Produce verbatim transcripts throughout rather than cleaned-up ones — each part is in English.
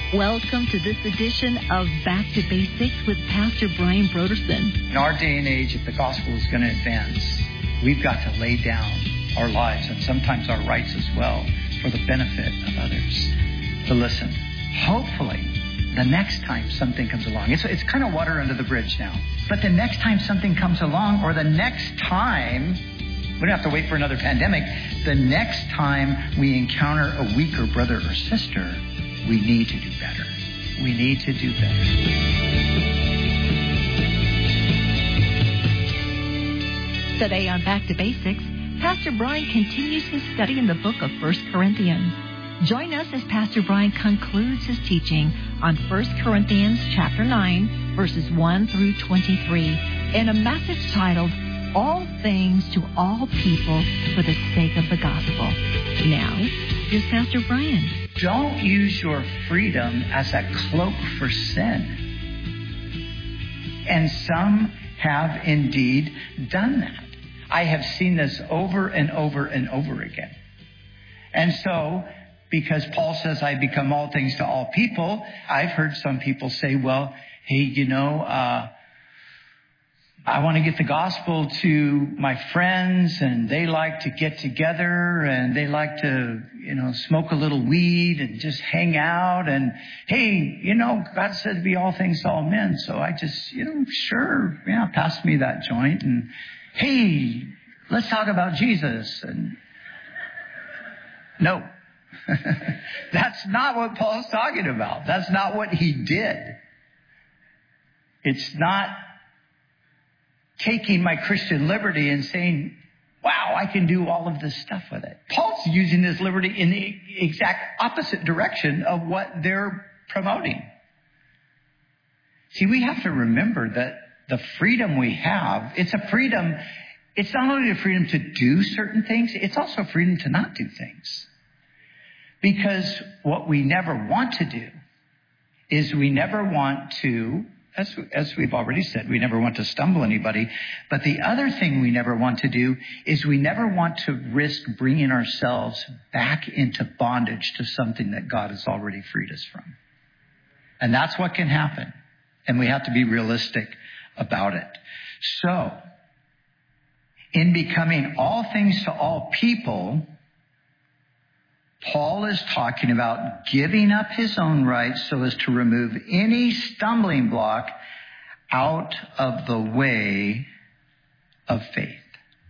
Welcome to this edition of Back to Basics with Pastor Brian Broderson. In our day and age, if the gospel is going to advance, we've got to lay down our lives and sometimes our rights as well for the benefit of others. To listen. Hopefully, the next time something comes along, it's, it's kind of water under the bridge now, but the next time something comes along, or the next time, we don't have to wait for another pandemic, the next time we encounter a weaker brother or sister, we need to do better. We need to do better. Today on Back to Basics, Pastor Brian continues his study in the book of First Corinthians. Join us as Pastor Brian concludes his teaching on First Corinthians chapter nine, verses one through twenty-three, in a message titled, All Things to All People for the Sake of the Gospel. Now, here's Pastor Brian. Don't use your freedom as a cloak for sin. And some have indeed done that. I have seen this over and over and over again. And so, because Paul says, I become all things to all people, I've heard some people say, well, hey, you know, uh, I want to get the gospel to my friends, and they like to get together, and they like to, you know, smoke a little weed and just hang out. And, hey, you know, God said to be all things to all men. So I just, you know, sure, yeah, pass me that joint. And, hey, let's talk about Jesus. And no, that's not what Paul's talking about. That's not what he did. It's not taking my Christian liberty and saying, wow, I can do all of this stuff with it. Paul's using his liberty in the exact opposite direction of what they're promoting. See, we have to remember that the freedom we have, it's a freedom, it's not only the freedom to do certain things, it's also freedom to not do things. Because what we never want to do is we never want to, As, as we've already said, we never want to stumble anybody. But the other thing we never want to do is we never want to risk bringing ourselves back into bondage to something that God has already freed us from. And that's what can happen. And we have to be realistic about it. So, in becoming all things to all people, Paul is talking about giving up his own rights so as to remove any stumbling block out of the way of faith.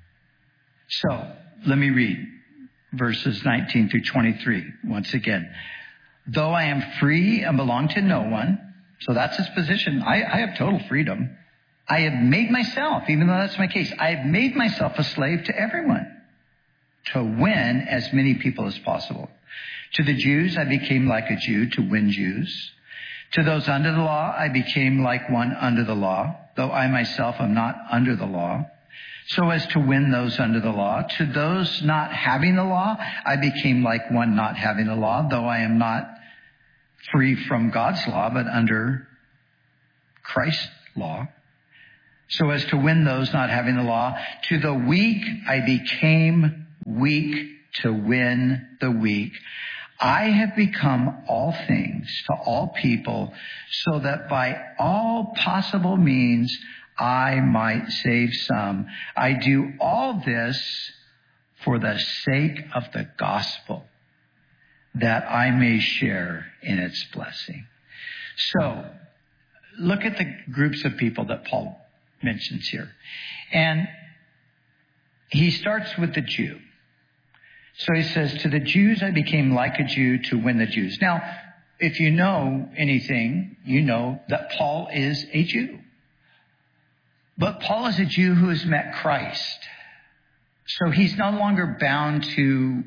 So, let me read verses nineteen through twenty-three once again. Though I am free and belong to no one, so that's his position. I, I have total freedom. I have made myself, even though that's my case, I have made myself a slave to everyone, to win as many people as possible. To the Jews, I became like a Jew to win Jews. To those under the law, I became like one under the law, though I myself am not under the law, so as to win those under the law. To those not having the law, I became like one not having the law, though I am not free from God's law, but under Christ's law, so as to win those not having the law. To the weak, I became weak to win the weak. I have become all things to all people, so that by all possible means I might save some. I do all this for the sake of the gospel, that I may share in its blessing. So, look at the groups of people that Paul mentions here. And he starts with the Jew. So he says, to the Jews, I became like a Jew to win the Jews. Now, if you know anything, you know that Paul is a Jew. But Paul is a Jew who has met Christ. So he's no longer bound to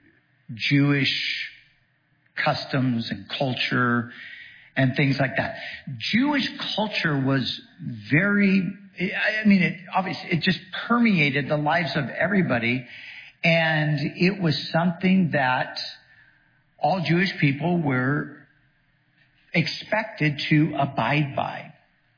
Jewish customs and culture and things like that. Jewish culture was very, I mean, it obviously, it just permeated the lives of everybody. And it was something that all Jewish people were expected to abide by.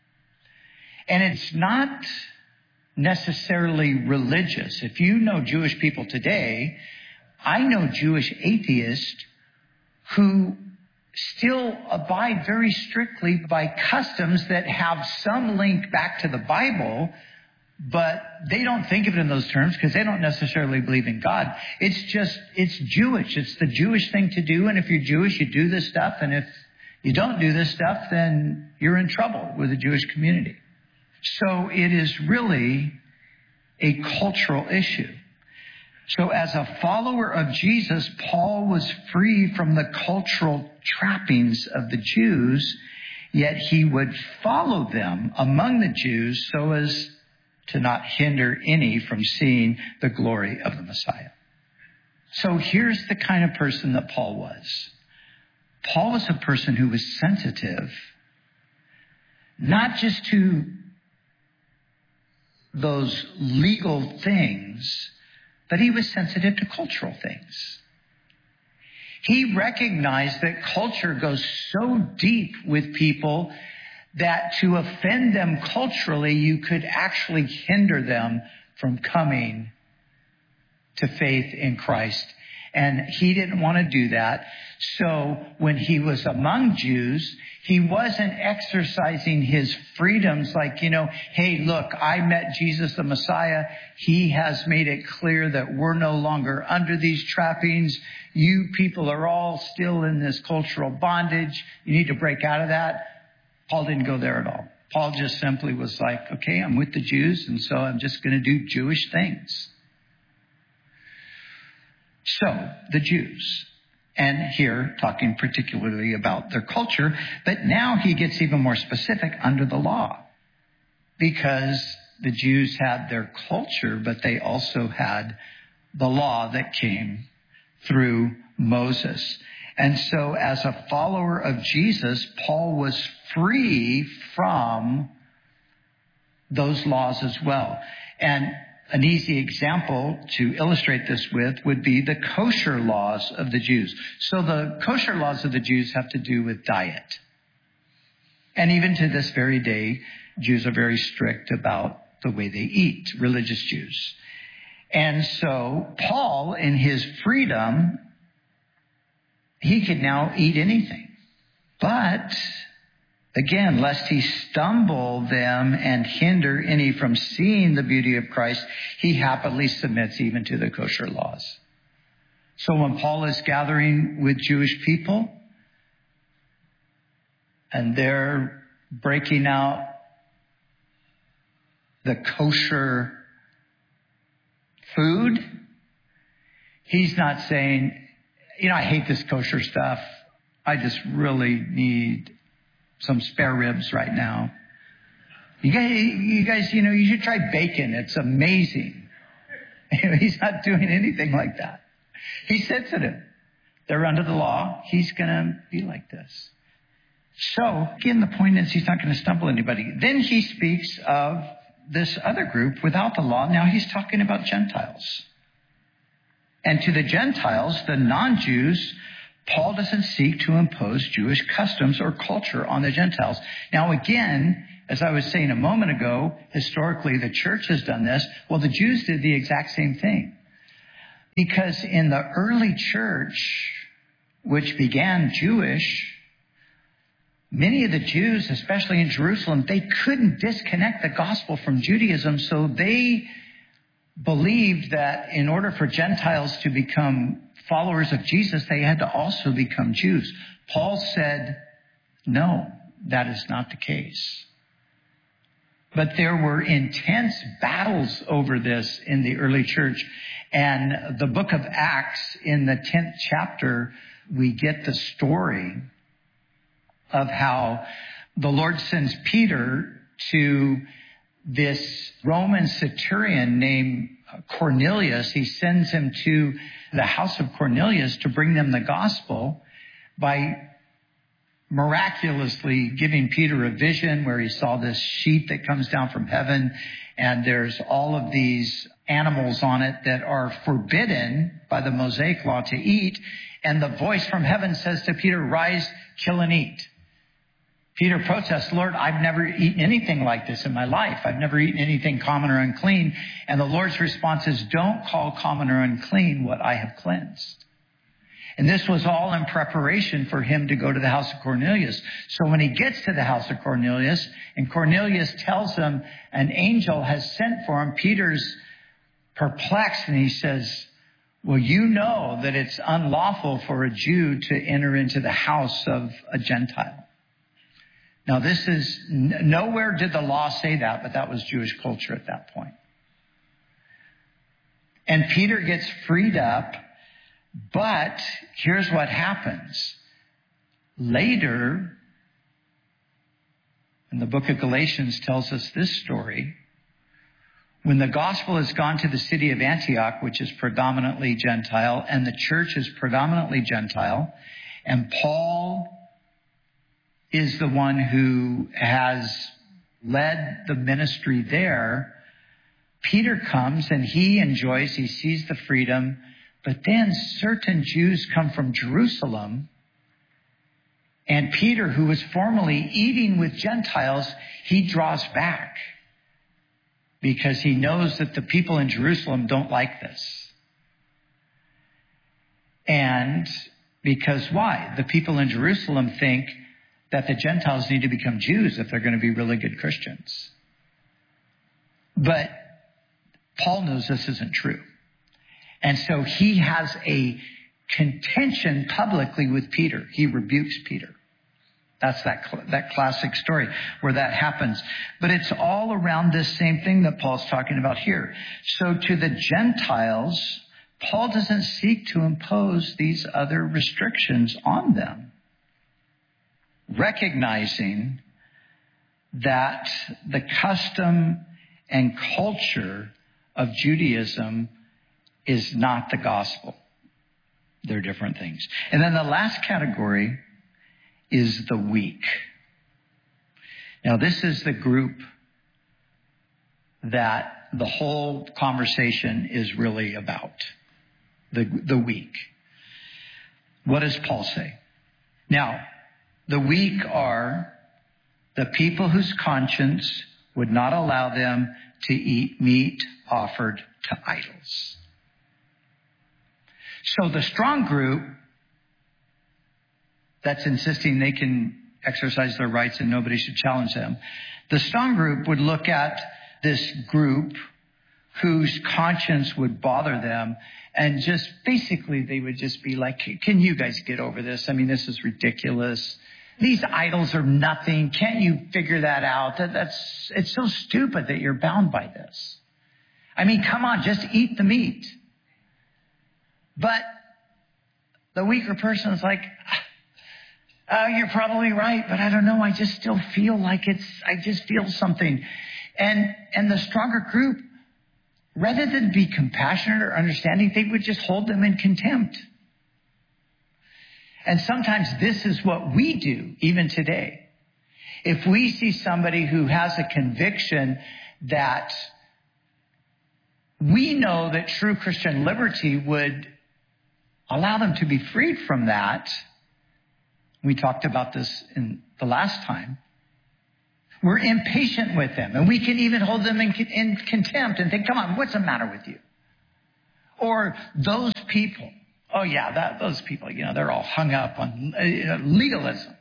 And it's not necessarily religious. If you know Jewish people today, I know Jewish atheists who still abide very strictly by customs that have some link back to the Bible, but they don't think of it in those terms because they don't necessarily believe in God. It's just, it's Jewish. It's the Jewish thing to do. And if you're Jewish, you do this stuff. And if you don't do this stuff, then you're in trouble with the Jewish community. So it is really a cultural issue. So as a follower of Jesus, Paul was free from the cultural trappings of the Jews, yet he would follow them among the Jews so as to not hinder any from seeing the glory of the Messiah. So here's the kind of person that Paul was. Paul was a person who was sensitive, not just to those legal things, but he was sensitive to cultural things. He recognized that culture goes so deep with people that to offend them culturally, you could actually hinder them from coming to faith in Christ. And he didn't want to do that. So when he was among Jews, he wasn't exercising his freedoms like, you know, hey, look, I met Jesus the Messiah. He has made it clear that we're no longer under these trappings. You people are all still in this cultural bondage. You need to break out of that. Paul didn't go there at all. Paul just simply was like, okay, I'm with the Jews, and so I'm just going to do Jewish things. So, the Jews, and here talking particularly about their culture, but now he gets even more specific under the law, because the Jews had their culture, but they also had the law that came through Moses. And so as a follower of Jesus, Paul was free from those laws as well. And an easy example to illustrate this with would be the kosher laws of the Jews. So the kosher laws of the Jews have to do with diet. And even to this very day, Jews are very strict about the way they eat, religious Jews. And so Paul, in his freedom, he could now eat anything. But again, lest he stumble them and hinder any from seeing the beauty of Christ, he happily submits even to the kosher laws. So when Paul is gathering with Jewish people and they're breaking out the kosher food, he's not saying, you know, I hate this kosher stuff. I just really need some spare ribs right now. You guys, you guys, you know, you should try bacon. It's amazing. He's not doing anything like that. He's sensitive. They're under the law. He's going to be like this. So, again, the point is he's not going to stumble anybody. Then he speaks of this other group without the law. Now he's talking about Gentiles. And to the Gentiles, the non-Jews, Paul doesn't seek to impose Jewish customs or culture on the Gentiles. Now, again, as I was saying a moment ago, historically the church has done this. Well, the Jews did the exact same thing. Because in the early church, which began Jewish, many of the Jews, especially in Jerusalem, they couldn't disconnect the gospel from Judaism, so they believed that in order for Gentiles to become followers of Jesus, they had to also become Jews. Paul said, no, that is not the case. But there were intense battles over this in the early church. And the book of Acts, in the tenth chapter, we get the story of how the Lord sends Peter to this Roman centurion named Cornelius. He sends him to the house of Cornelius to bring them the gospel by miraculously giving Peter a vision where he saw this sheet that comes down from heaven, and there's all of these animals on it that are forbidden by the Mosaic law to eat. And the voice from heaven says to Peter, rise, kill and eat. Peter protests, Lord, I've never eaten anything like this in my life. I've never eaten anything common or unclean. And the Lord's response is, don't call common or unclean what I have cleansed. And this was all in preparation for him to go to the house of Cornelius. So when he gets to the house of Cornelius, and Cornelius tells him an angel has sent for him, Peter's perplexed, and he says, well, you know that it's unlawful for a Jew to enter into the house of a Gentile. Now, this is, nowhere did the law say that, but that was Jewish culture at that point. And Peter gets freed up, but here's what happens. Later, and the book of Galatians tells us this story, when the gospel has gone to the city of Antioch, which is predominantly Gentile, and the church is predominantly Gentile, and Paul is the one who has led the ministry there, Peter comes and he enjoys, he sees the freedom, but then certain Jews come from Jerusalem, and Peter, who was formerly eating with Gentiles, he draws back because he knows that the people in Jerusalem don't like this. And because why? The people in Jerusalem think that the Gentiles need to become Jews if they're going to be really good Christians. But Paul knows this isn't true. And so he has a contention publicly with Peter. He rebukes Peter. That's that, cl- that classic story where that happens. But it's all around this same thing that Paul's talking about here. So to the Gentiles, Paul doesn't seek to impose these other restrictions on them, recognizing that the custom and culture of Judaism is not the gospel. They're different things. And then the last category is the weak. Now, this is the group that the whole conversation is really about. The, the weak. What does Paul say? Now, the weak are the people whose conscience would not allow them to eat meat offered to idols. So the strong group that's insisting they can exercise their rights and nobody should challenge them, the strong group would look at this group whose conscience would bother them and just basically they would just be like, can you guys get over this? I mean, this is ridiculous. These idols are nothing. Can't you figure that out? That, that's, it's so stupid that you're bound by this. I mean, come on, just eat the meat. But the weaker person is like, oh, you're probably right, but I don't know. I just still feel like it's, I just feel something. And, and the stronger group, rather than be compassionate or understanding, they would just hold them in contempt. And sometimes this is what we do, even today. If we see somebody who has a conviction that we know that true Christian liberty would allow them to be freed from that, we talked about this in the last time, we're impatient with them. And we can even hold them in, in contempt and think, come on, what's the matter with you? Or those people. Oh, yeah, that, those people, you know, they're all hung up on you know, legalism.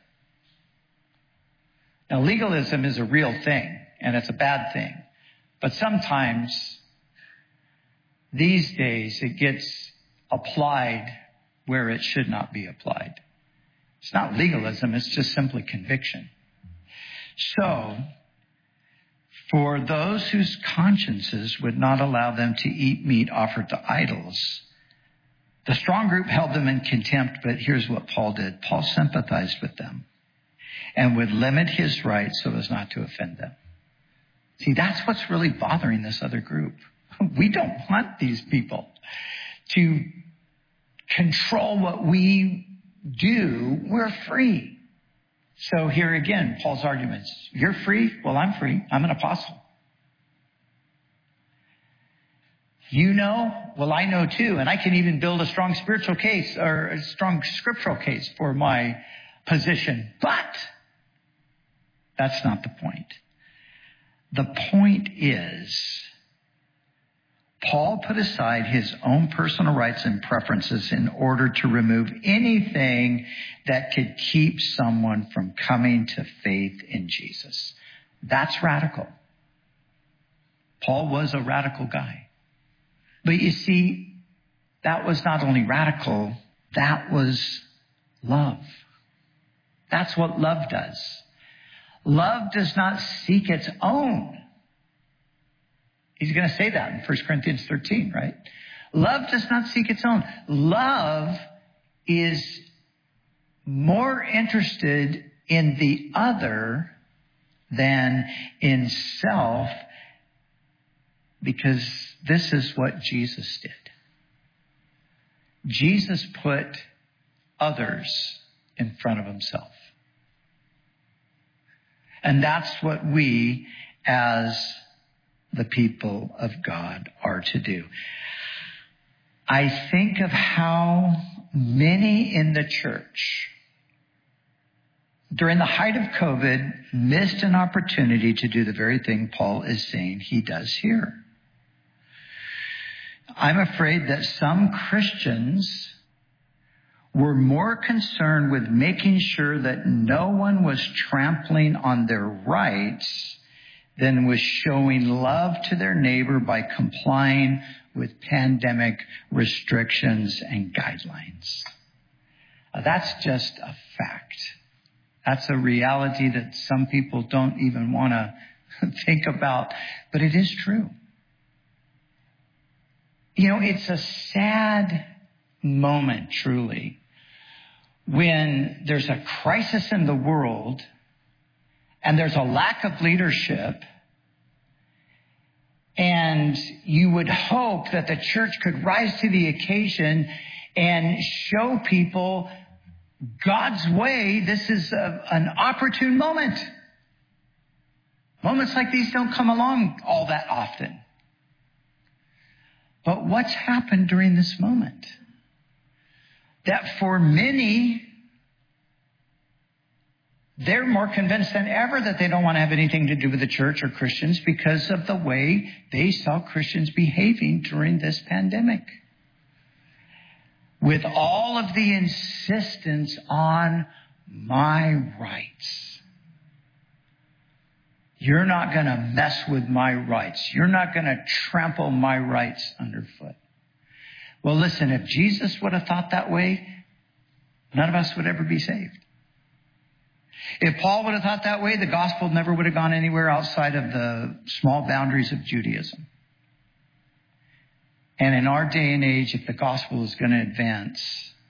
Now, legalism is a real thing, and it's a bad thing. But sometimes, these days, it gets applied where it should not be applied. It's not legalism, it's just simply conviction. So, for those whose consciences would not allow them to eat meat offered to idols, the strong group held them in contempt, but here's what Paul did. Paul sympathized with them and would limit his rights so as not to offend them. See, that's what's really bothering this other group. We don't want these people to control what we do. We're free. So here again, Paul's arguments. You're free? Well, I'm free. I'm an apostle. You know? Well, I know too. And I can even build a strong spiritual case or a strong scriptural case for my position. But that's not the point. The point is, Paul put aside his own personal rights and preferences in order to remove anything that could keep someone from coming to faith in Jesus. That's radical. Paul was a radical guy. But you see, that was not only radical, that was love. That's what love does. Love does not seek its own. He's going to say that in First Corinthians thirteen, right? Love does not seek its own. Love is more interested in the other than in self, because this is what Jesus did. Jesus put others in front of himself. And that's what we as the people of God are to do. I think of how many in the church during the height of COVID missed an opportunity to do the very thing Paul is saying he does here. I'm afraid that some Christians were more concerned with making sure that no one was trampling on their rights than with showing love to their neighbor by complying with pandemic restrictions and guidelines. Uh, that's just a fact. That's a reality that some people don't even want to think about, but it is true. You know, it's a sad moment, truly, when there's a crisis in the world and there's a lack of leadership, and you would hope that the church could rise to the occasion and show people God's way. This is a, an opportune moment. Moments like these don't come along all that often. But what's happened during this moment? That for many, they're more convinced than ever that they don't want to have anything to do with the church or Christians because of the way they saw Christians behaving during this pandemic. With all of the insistence on my rights. You're not going to mess with my rights. You're not going to trample my rights underfoot. Well, listen, if Jesus would have thought that way, none of us would ever be saved. If Paul would have thought that way, the gospel never would have gone anywhere outside of the small boundaries of Judaism. And in our day and age, if the gospel is going to advance,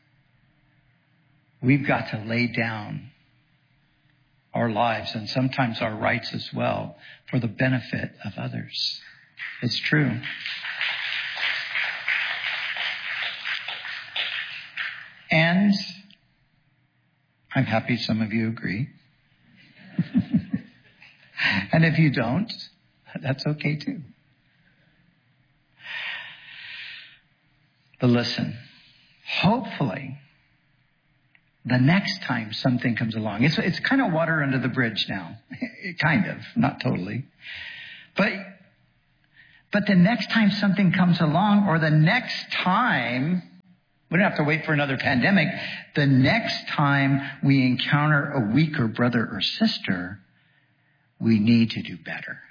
we've got to lay down our lives and sometimes our rights as well for the benefit of others. It's true. And I'm happy some of you agree. And if you don't, that's okay too. But listen, hopefully, the next time something comes along, it's it's kind of water under the bridge now. Kind of, not totally. But but the next time something comes along, or the next time, we don't have to wait for another pandemic. The next time we encounter a weaker brother or sister, we need to do better.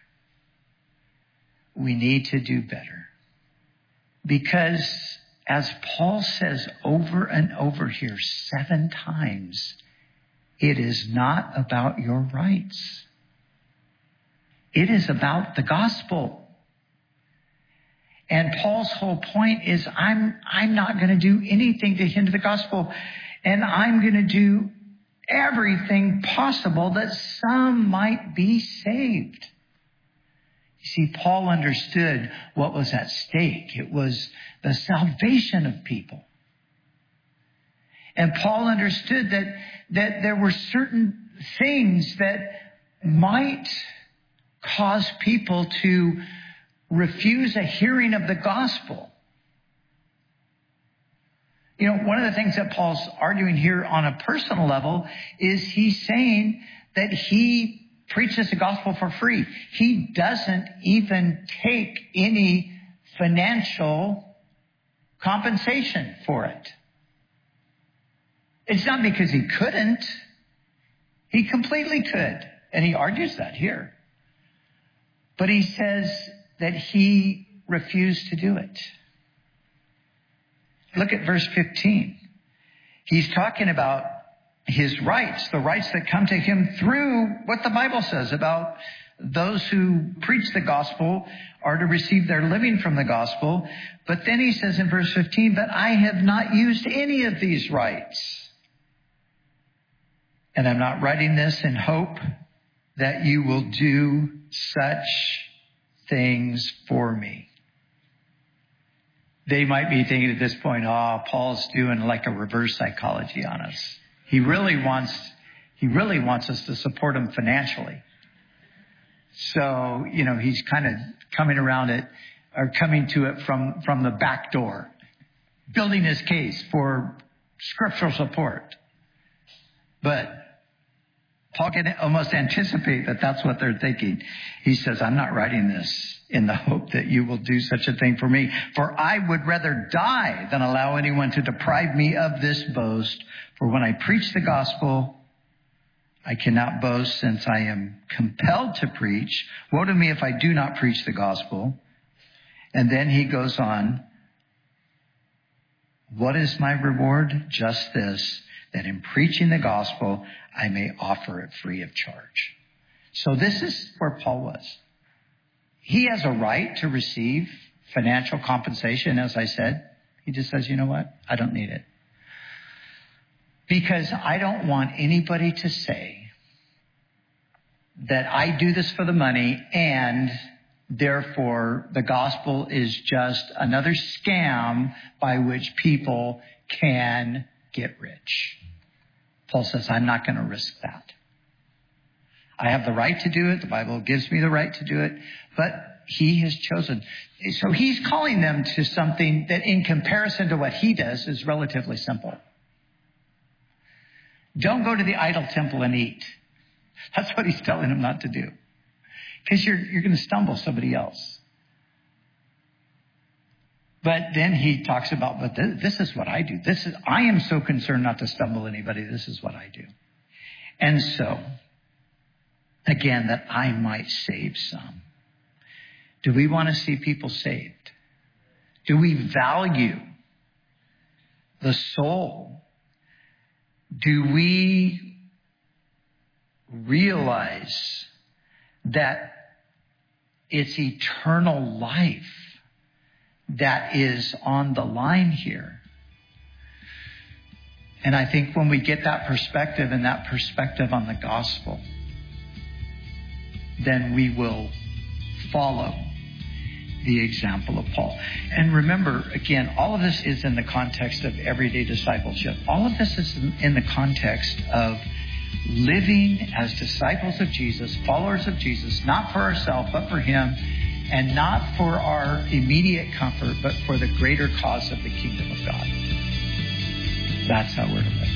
We need to do better. Because as Paul says over and over here seven times, it is not about your rights. It is about the gospel. And Paul's whole point is, I'm, I'm not going to do anything to hinder the gospel. And I'm going to do everything possible that some might be saved. You see, Paul understood what was at stake. It was the salvation of people. And Paul understood that, that there were certain things that might cause people to refuse a hearing of the gospel. You know, one of the things that Paul's arguing here on a personal level is he's saying that he preaches the gospel for free. He doesn't even take any financial compensation for it. It's not because he couldn't. He completely could. And he argues that here. But he says that he refused to do it. Look at verse fifteen. He's talking about his rights, the rights that come to him through what the Bible says about those who preach the gospel are to receive their living from the gospel. But then he says in verse fifteen, but I have not used any of these rights. And I'm not writing this in hope that you will do such things for me. They might be thinking at this point, oh, Paul's doing like a reverse psychology on us. He really wants, he really wants us to support him financially. So, you know, he's kind of coming around it, or coming to it from, from the back door, building his case for scriptural support. But Paul can almost anticipate that that's what they're thinking. He says, I'm not writing this in the hope that you will do such a thing for me. For I would rather die than allow anyone to deprive me of this boast. For when I preach the gospel, I cannot boast since I am compelled to preach. Woe to me if I do not preach the gospel. And then he goes on. What is my reward? Just this, that in preaching the gospel, I may offer it free of charge. So this is where Paul was. He has a right to receive financial compensation, as I said. He just says, you know what? I don't need it. Because I don't want anybody to say that I do this for the money and therefore the gospel is just another scam by which people can get rich. Paul says, I'm not going to risk that. I have the right to do it. The Bible gives me the right to do it. But he has chosen. So he's calling them to something that in comparison to what he does is relatively simple. Don't go to the idol temple and eat. That's what he's telling them not to do. Because you're, you're going to stumble somebody else. But then he talks about, but th- this is what I do. This is, I am so concerned not to stumble anybody. This is what I do. And so, again, that I might save some. Do we want to see people saved? Do we value the soul? Do we realize that it's eternal life that is on the line here? And I think when we get that perspective and that perspective on the gospel, then we will follow the example of Paul. And remember, again, all of this is in the context of everyday discipleship. All of this is in the context of living as disciples of Jesus, followers of Jesus, not for ourselves, but for him, and not for our immediate comfort, but for the greater cause of the kingdom of God. That's how we're to live.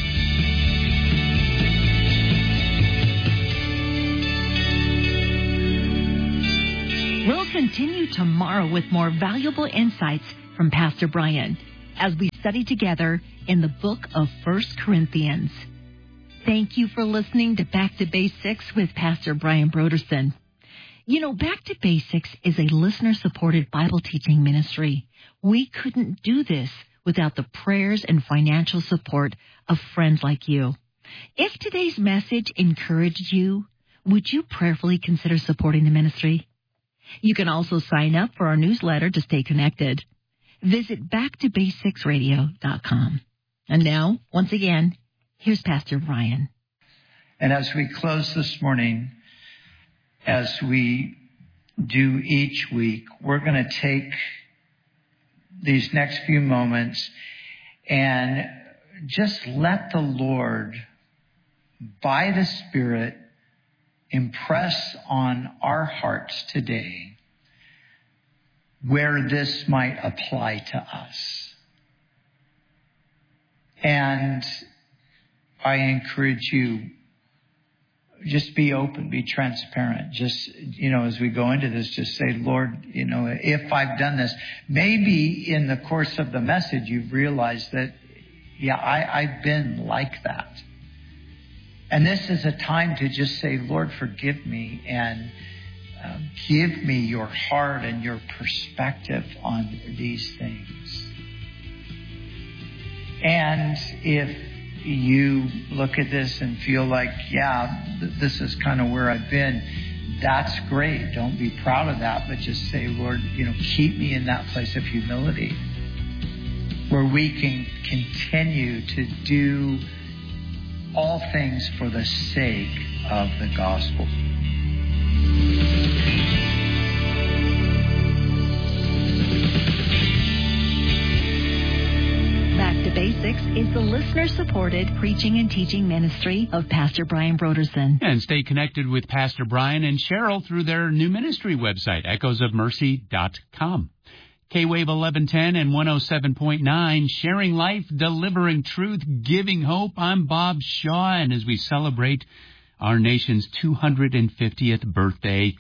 We'll continue tomorrow with more valuable insights from Pastor Brian as we study together in the book of First Corinthians. Thank you for listening to Back to Basics with Pastor Brian Brodersen. You know, Back to Basics is a listener-supported Bible teaching ministry. We couldn't do this without the prayers and financial support of friends like you. If today's message encouraged you, would you prayerfully consider supporting the ministry? You can also sign up for our newsletter to stay connected. Visit back to basics radio dot com. And now, once again, here's Pastor Brian. And as we close this morning, as we do each week, we're going to take these next few moments and just let the Lord, by the Spirit, impress on our hearts today where this might apply to us. And I encourage you just be open, be transparent. Just, you know, as we go into this, just say, Lord, you know, if I've done this, maybe in the course of the message, you've realized that, yeah, I, I've been like that. And this is a time to just say, Lord, forgive me and uh, give me your heart and your perspective on these things. And if you look at this and feel like, yeah, th- this is kind of where I've been, that's great. Don't be proud of that, but just say, Lord, you know, keep me in that place of humility where we can continue to do all things for the sake of the gospel. Back to Basics is the listener-supported preaching and teaching ministry of Pastor Brian Brodersen. And stay connected with Pastor Brian and Cheryl through their new ministry website, echoes of mercy dot com. K-Wave eleven ten and one oh seven point nine, sharing life, delivering truth, giving hope. I'm Bob Shaw, and as we celebrate our nation's two hundred fiftieth birthday,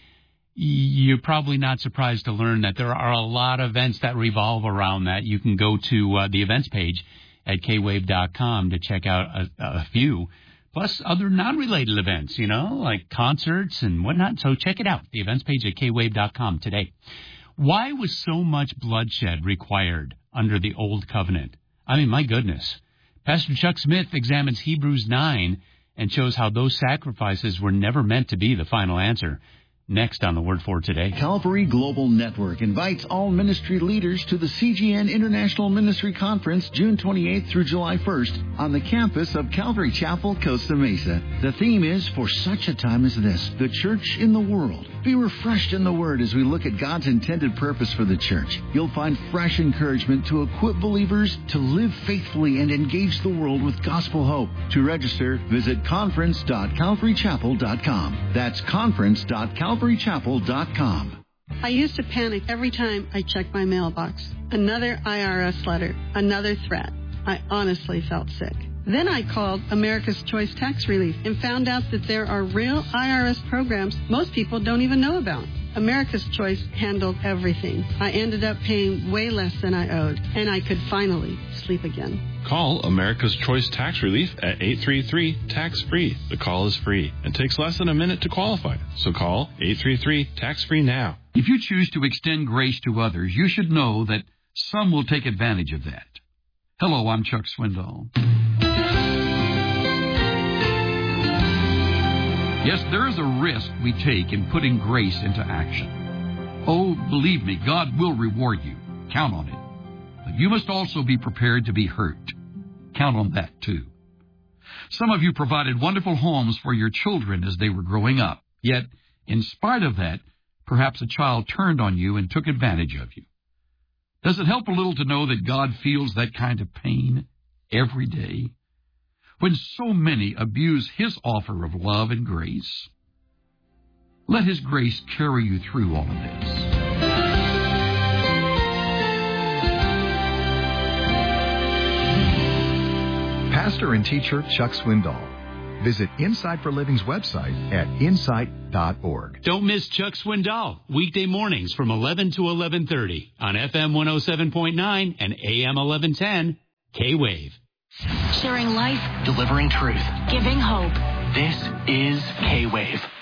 you're probably not surprised to learn that there are a lot of events that revolve around that. You can go to uh, the events page at K wave dot com to check out a, a few, plus other non-related events, you know, like concerts and whatnot. So check it out, the events page at K wave dot com today. Why was so much bloodshed required under the Old Covenant? I mean, my goodness. Pastor Chuck Smith examines Hebrews nine and shows how those sacrifices were never meant to be the final answer. Next on The Word for Today. Calvary Global Network invites all ministry leaders to the C G N International Ministry Conference June twenty-eighth through July first on the campus of Calvary Chapel, Costa Mesa. The theme is, For Such a Time as This, the Church in the World. Be refreshed in the Word as we look at God's intended purpose for the church. You'll find fresh encouragement to equip believers to live faithfully and engage the world with gospel hope. To register, visit conference dot calvary chapel dot com. That's conference dot calvary chapel dot com. I used to panic every time I checked my mailbox. Another I R S letter, another threat. I honestly felt sick. Then I called America's Choice Tax Relief and found out that there are real I R S programs most people don't even know about. America's Choice handled everything. I ended up paying way less than I owed, and I could finally sleep again. Call America's Choice Tax Relief at eight three three, tax free. The call is free and takes less than a minute to qualify. So call eight three three, tax free now. If you choose to extend grace to others, you should know that some will take advantage of that. Hello, I'm Chuck Swindoll. Yes, there is a risk we take in putting grace into action. Oh, believe me, God will reward you. Count on it. But you must also be prepared to be hurt. Count on that, too. Some of you provided wonderful homes for your children as they were growing up. Yet, in spite of that, perhaps a child turned on you and took advantage of you. Does it help a little to know that God feels that kind of pain every day? When so many abuse His offer of love and grace, let His grace carry you through all of this. Pastor and teacher Chuck Swindoll. Visit Insight for Living's website at insight dot org. Don't miss Chuck Swindoll, weekday mornings from eleven to eleven thirty on F M one oh seven point nine and A M eleven ten, K-Wave. Sharing life, delivering truth, giving hope. This is K-Wave.